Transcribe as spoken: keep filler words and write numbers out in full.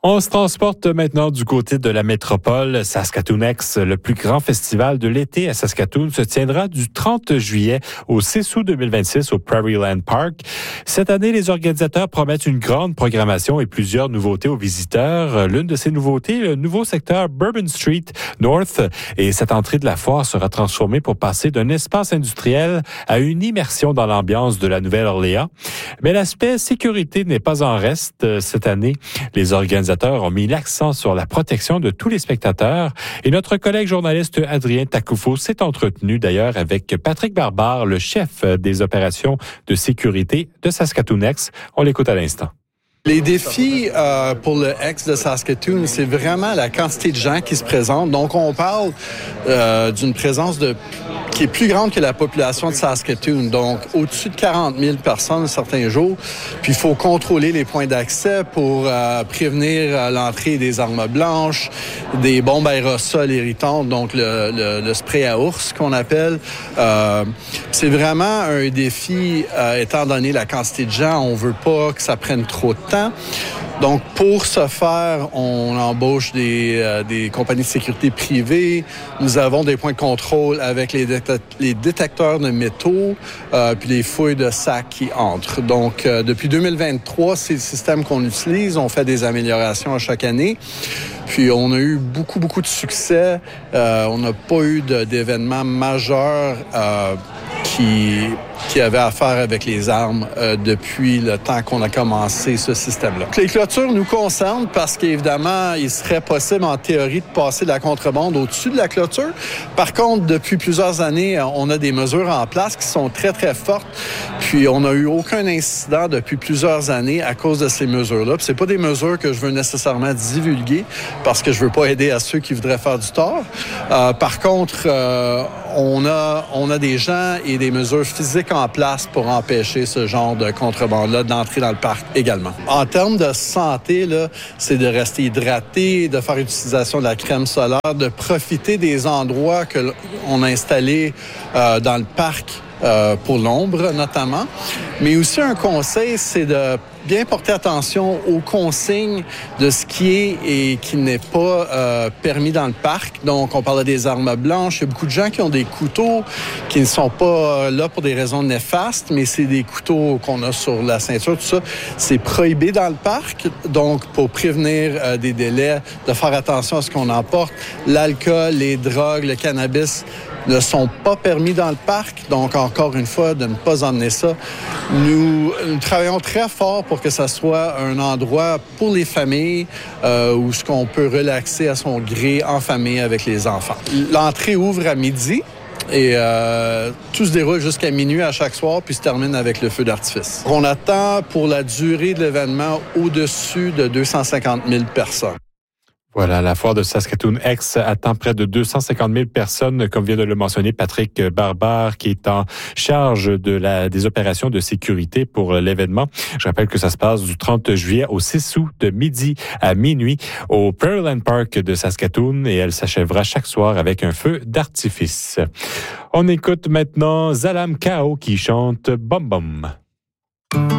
On se transporte maintenant du côté de la métropole. Saskatoonex, le plus grand festival de l'été à Saskatoon, se tiendra du trente juillet au six août deux mille vingt-six au Prairieland Park. Cette année, les organisateurs promettent une grande programmation et plusieurs nouveautés aux visiteurs. L'une de ces nouveautés, le nouveau secteur Bourbon Street North. Et cette entrée de la foire sera transformée pour passer d'un espace industriel à une immersion dans l'ambiance de la Nouvelle-Orléans. Mais l'aspect sécurité n'est pas en reste cette année. Les organisateurs ont mis l'accent sur la protection de tous les spectateurs. Et notre collègue journaliste Adrien Takoufo s'est entretenu d'ailleurs avec Patrick Barbard, le chef des opérations de sécurité de Saskatoonex. On l'écoute à l'instant. Les défis euh, pour le X de Saskatoon, c'est vraiment la quantité de gens qui se présentent. Donc, on parle euh, d'une présence de qui est plus grande que la population de Saskatoon. Donc, au-dessus de quarante mille personnes certains jours. Puis, il faut contrôler les points d'accès pour euh, prévenir euh, l'entrée des armes blanches, des bombes aérosols irritantes, donc le, le, le spray à ours qu'on appelle. Euh, c'est vraiment un défi, euh, étant donné la quantité de gens. On veut pas que ça prenne trop de temps. Donc, pour ce faire, on embauche des, euh, des compagnies de sécurité privées. Nous avons des points de contrôle avec les, dé- les détecteurs de métaux euh, puis les fouilles de sacs qui entrent. Donc, euh, depuis deux mille vingt-trois, c'est le système qu'on utilise. On fait des améliorations à chaque année. Puis, on a eu beaucoup, beaucoup de succès. Euh, on n'a pas eu de, d'événements majeurs euh, qui, qui avaient à faire avec les armes euh, depuis le temps qu'on a commencé ce système-là. Les clôtures nous concernent parce qu'évidemment, il serait possible en théorie de passer de la contrebande au-dessus de la clôture. Par contre, depuis plusieurs années, on a des mesures en place qui sont très, très fortes. Puis, on n'a eu aucun incident depuis plusieurs années à cause de ces mesures-là. Puis, c'est pas des mesures que je veux nécessairement divulguer parce que je veux pas aider à ceux qui voudraient faire du tort. Euh, par contre, euh, on a, on a des gens et des mesures physiques en place pour empêcher ce genre de contrebande-là d'entrer dans le parc également. En termes de santé, là, c'est de rester hydraté, de faire utilisation de la crème solaire, de profiter des endroits que l'on a installés euh, dans le parc euh, pour l'ombre notamment. Mais aussi un conseil, c'est de bien porter attention aux consignes de ce qui est et qui n'est pas euh, permis dans le parc. Donc, on parlait des armes blanches. Il y a beaucoup de gens qui ont des couteaux qui ne sont pas là pour des raisons néfastes, mais c'est des couteaux qu'on a sur la ceinture, tout ça. C'est prohibé dans le parc. Donc, pour prévenir euh, des délais, de faire attention à ce qu'on emporte. L'alcool, les drogues, le cannabis ne sont pas permis dans le parc. Donc, encore une fois, de ne pas emmener ça. Nous, nous travaillons très fort pour que ça soit un endroit pour les familles euh, où ce qu'on peut relaxer à son gré en famille avec les enfants. L'entrée ouvre à midi et euh, tout se déroule jusqu'à minuit à chaque soir puis se termine avec le feu d'artifice. On attend pour la durée de l'événement au-dessus de deux cent cinquante mille personnes. Voilà, la foire de Saskatoon-X attend près de deux cent cinquante mille personnes, comme vient de le mentionner Patrick Barbard, qui est en charge de la, des opérations de sécurité pour l'événement. Je rappelle que ça se passe du trente juillet au six août de midi à minuit au Prairieland Park de Saskatoon et elle s'achèvera chaque soir avec un feu d'artifice. On écoute maintenant Zalam Kao qui chante Bom Bom.